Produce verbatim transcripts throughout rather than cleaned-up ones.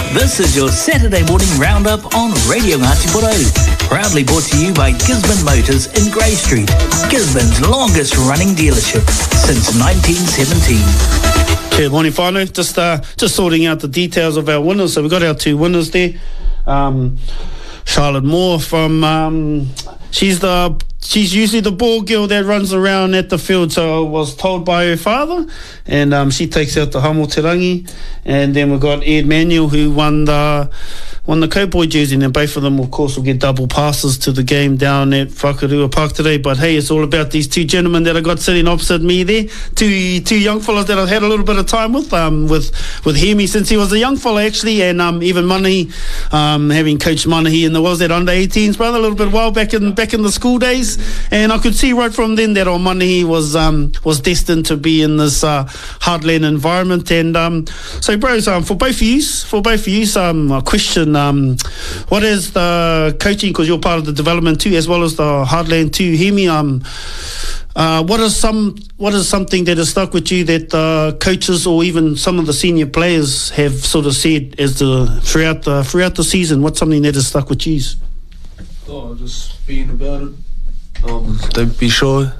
This is your Saturday morning roundup on Radio Ngāti Porou. Proudly brought to you by Gisborne Motors in Grey Street, Gisborne's longest running dealership since nineteen seventeen. Good morning, whānau. Just, uh, just sorting out the details of our winners. So we've got our two winners there. Um, Charlotte Moore from... Um, she's the... She's usually the ball girl that runs around at the field, so I was told by her father, and um, she takes out the Hamo Te Rangi. And then we've got Ed Manuel, who won the won the Cowboy jersey, and then both of them, of course, will get double passes to the game down at Whakarua Park today. But hey, it's all about these two gentlemen that I got sitting opposite me there, two two young fellas that I've had a little bit of time with, um, with with Hemi since he was a young fella actually, and um, even Manahi, um, having coached Manahi in the was that under eighteens, brother, a little bit while back in back in the school days. And I could see right from then that Omani was um, was destined to be in this uh, heartland environment. And um, so, bros, um, for both of you, for both of you, um, a question: um, what is the coaching? Because you're part of the development too, as well as the heartland too. Hear me. Um, uh, what is some what is something that has stuck with you that uh, coaches or even some of the senior players have sort of said as the throughout the throughout the season? What's something that has stuck with you? Oh, just being about it. Um, don't be shy.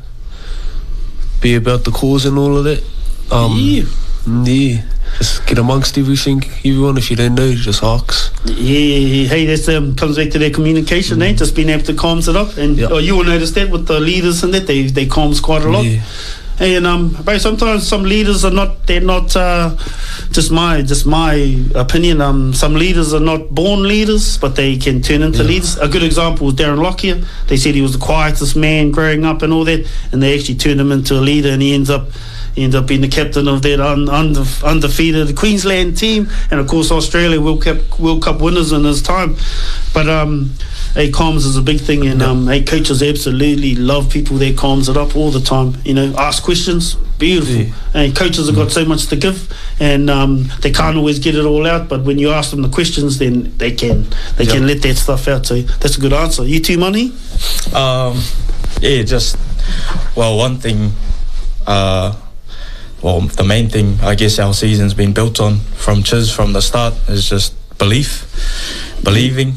Be about the cause and all of that. Um, yeah. Yeah. Just get amongst everything. Everyone, if you don't know, just ask. Yeah. Hey, that um, comes back to their communication, mm. eh? Just being able to calm it up. And yep. oh, you will notice that with the leaders and that they they calms quite a lot. Yeah. Hey, and um, but sometimes some leaders are not. They're not. Uh, just my, just my opinion. Um, some leaders are not born leaders, but they can turn into yeah. leaders. A good example is Darren Lockyer. They said he was the quietest man growing up and all that, and they actually turned him into a leader, and he ends up. He ended up being the captain of that un, under, undefeated Queensland team, and of course Australia World Cup World Cup winners in his time. But um, hey, comms is a big thing, and um, hey, coaches absolutely love people that comms it up all the time. You know, ask questions, beautiful. Yeah. And coaches have got so much to give, and um, they can't always get it all out. But when you ask them the questions, then they can they yep. can let that stuff out. So that's a good answer. You too, Money? Um, yeah, just well, one thing. Uh, Well, the main thing, I guess, our season's been built on from Chiz from the start is just belief, believing,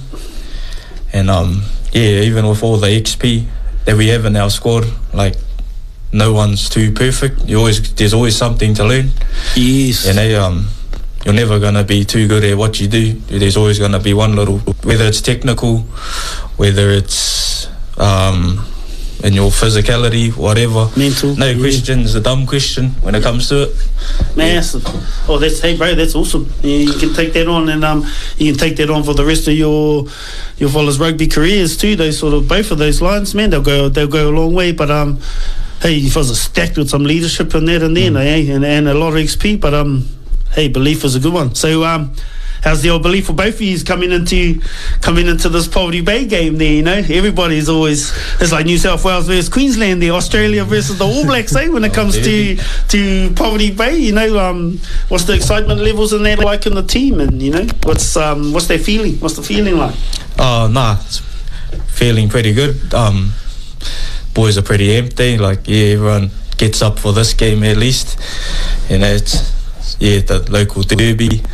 and um, yeah, even with all the X P that we have in our squad, like no one's too perfect. You always, there's always something to learn. Yes. You know, um, you're never gonna be too good at what you do. There's always gonna be one little, whether it's technical, whether it's um. in your physicality, whatever. Mental. No yeah. question's a dumb question when it comes to it. Massive. Yeah. Oh, that's hey, bro. That's awesome. Yeah, you can take that on, and um, you can take that on for the rest of your your fellas' rugby careers too. Those sort of both of those lines, man. They'll go they'll go a long way. But um, hey, you fellas are stacked with some leadership in there and then, mm. eh, and and a lot of X P. But um, hey, belief is a good one. So um. How's the old belief for both of you coming into coming into this Poverty Bay game there, you know? Everybody's always, it's like New South Wales versus Queensland there, Australia versus the All Blacks, eh? When it comes oh, to to Poverty Bay, you know, um, what's the excitement levels in there like in the team, and, you know, what's um, what's their feeling? What's the feeling like? Oh, nah, it's feeling pretty good. Um, boys are pretty empty, like, yeah, everyone gets up for this game at least. You know, it's, yeah, the local derby.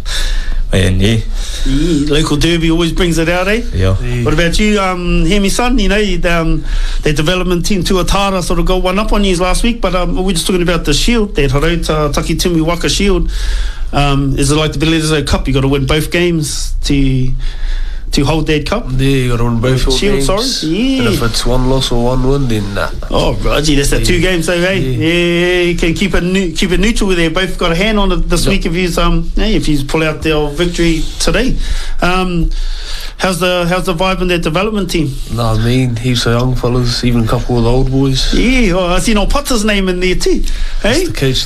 And yeah. yeah, local derby always brings it out, eh? Yeah. yeah. What about you, um, Hemi son? You know, um, their development team, Tuatara, sort of got one up on you last week, but um, we're just talking about the shield, that Harauta Takitimu Waka shield. Um, is it like the Bledisloe Cup? You got to win both games to to hold that cup? Yeah, you got to win both your shield, games. Sorry. Yeah. And if it's one loss or one win, then nah. Oh, Raji, that's the yeah. two games, so hey, yeah. yeah, you can keep it ne- keep it neutral with there. Both got a hand on it this yep. week if you um, hey, if you pull out their victory today. Um, how's the how's the vibe in their development team? Nah, I mean, heaps of young fellas, even a couple of the old boys. Yeah, oh, I seen old Potter's name in there too. Hey, that's the coach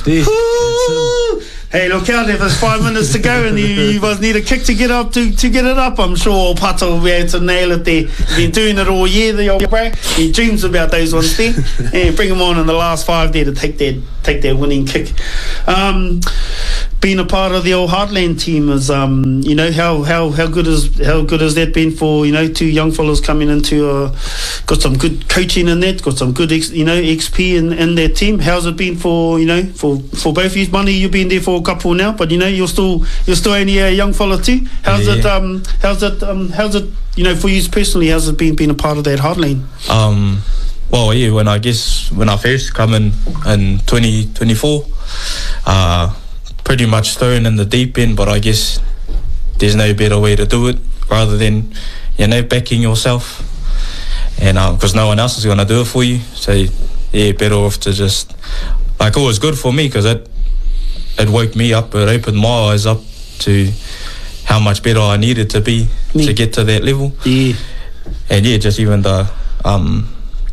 there. Hey, look out, if there's five minutes to go and you, you guys need a kick to get up to, to get it up, I'm sure Pato will be able to nail it there. He's been doing it all year, the old bro. He dreams about those ones there. And bring him on in the last five there to take that take that winning kick. Um, being a part of the old Heartland team is, um, you know, how how how good is how good has that been for, you know, two young fellas coming into, uh, got some good coaching in that, got some good ex, you know X P in, in that team. How's it been for, you know, for for both of you? Money, you've been there for a couple now, but you know you're still you're still only a young fella too. How's yeah. it um how's it um how's it you know for you personally? How's it been being a part of that Heartland? Um. Well, yeah. When I guess when I first come in in twenty twenty-four, uh, pretty much thrown in the deep end. But I guess there's no better way to do it rather than, you know, backing yourself, and because um, no one else is gonna do it for you. So yeah, better off to just, like, it was good for me because it it woke me up. It opened my eyes up to how much better I needed to be me. to get to that level. Yeah, and yeah, just even the um.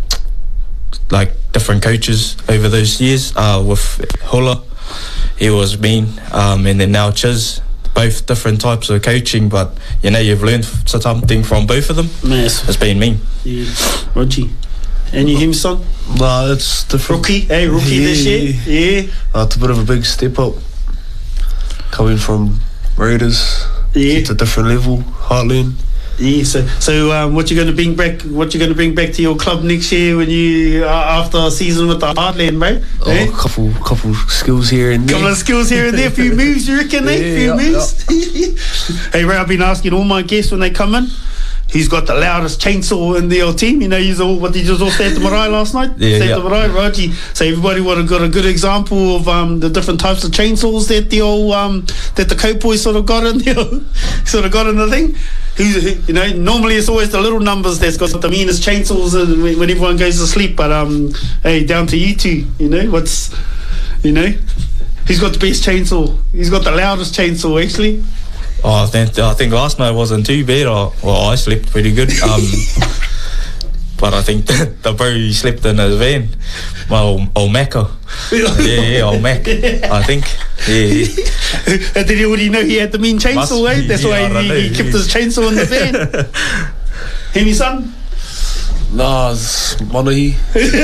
like different coaches over those years, uh, with Hula, he was mean, um, and then now Chiz, both different types of coaching, but you know you've learned something from both of them. Nice. It's been mean. Yeah, Rogie. And you him, son? Nah, it's different. Rookie, hey, rookie yeah, this year. Yeah. Uh, it's a bit of a big step up. Coming from Raiders, yeah, it's a different level. Heartland. Yeah, so so um, what you going to bring back? What you going to bring back to your club next year when you uh, after a season with the Heartland, mate? Oh, eh? couple couple skills here and there. Couple of skills here and there, a few moves, you reckon? Eh? Yeah, few yeah, moves. Yeah. Hey, Ray, I've been asking all my guests when they come in, who's got the loudest chainsaw in their team? You know, he's all what did you just all say at the Marae last night? Yeah, say yeah. at the Marae, Raji. So everybody would have got a good example of um, the different types of chainsaws that the old um, that the Cope boys sort of got in there, sort of got in the thing. Who's, who, you know, normally it's always the little numbers that's got the meanest chainsaws when, when everyone goes to sleep. But um, hey, down to you two. You know what's, you know, who's got the best chainsaw? Who's got the loudest chainsaw actually? Oh, I think, I think last night wasn't too bad. I, well, I slept pretty good. Um, but I think the, the bro slept in his van, my old, old Macca. Yeah, yeah, old Mac. I think. Yeah. And did he already know he had the mean chainsaw, eh? That's yeah, why he, he kept his chainsaw in the van. Hemi, son? Nah, it's Manahi.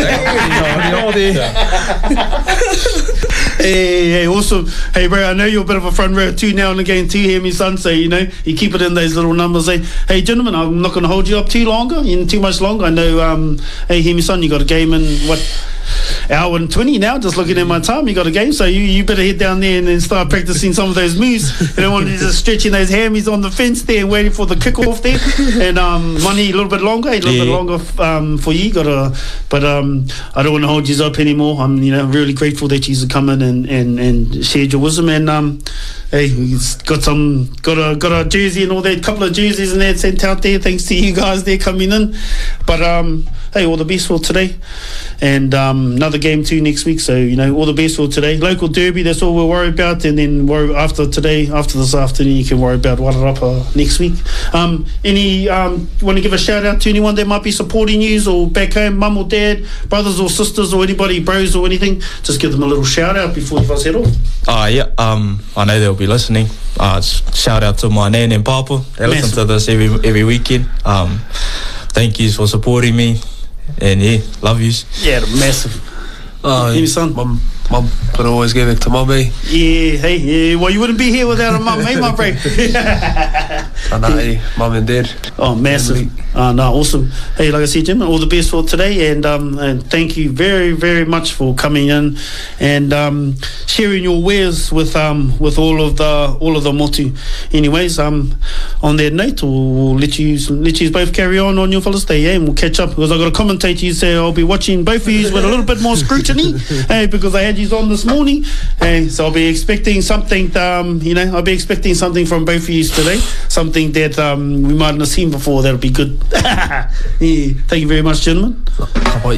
Hey, hey, awesome. Hey, bro, I know you're a bit of a front row too now and again too, hear me, son. So, you know, you keep it in those little numbers. Hey, hey gentlemen, I'm not going to hold you up too longer, in too much longer. I know, um, hey, hear me, son, you got a game in, what, hour and twenty now, just looking at my time. You got a game, so you, you better head down there and then start practicing some of those moves. You don't want to just stretching those hammies on the fence there and waiting for the kick-off there. And um, money a little bit longer, a little yeah. bit longer um, for you. Got a, but um, I don't want to hold you up anymore. I'm, you know, really grateful that you come in and, and, and shared your wisdom. And um, hey, he's got some, got a got a jersey and all that, couple of jerseys and that sent out there. Thanks to you guys there coming in. But um, hey, all the best for today. And um, another game too next week, so you know, all the best for today. Local derby, that's all we'll worry about, and then worry after today, after this afternoon, you can worry about Wairarapa next week. Um, any um, want to give a shout out to anyone that might be supporting you, or back home, mum or dad, brothers or sisters, or anybody, bros or anything? Just give them a little shout out before you guys head off. Uh, yeah, um, I know they'll be listening. Uh, shout out to my nan and papa. They Massive. listen to this every every weekend. Um, thank yous for supporting me. And yeah, love yous. Yeah, massive. Uh, Hey, son. Mum, mum, but I always give it to mum, eh? Yeah, hey, yeah. Well, you wouldn't be here without a mum, hey, my friend. I know, eh? Mum and dad. Oh, massive. Uh, no, awesome. Hey, like I said, Jim, all the best for today, and um, and thank you very, very much for coming in and um, sharing your wares with um with all of the all of the motu. Anyways, um, on that note, we'll, we'll let you let you both carry on on your fellas day, yeah, and we'll catch up because I got to commentate you, so I'll be watching both of you with a little bit more scrutiny, hey, because I had you on this morning, hey, so I'll be expecting something. Um, you know, I'll be expecting something from both of you today, something that um we might not have seen before. That'll be good. Yeah. Thank you very much, gentlemen. Bye.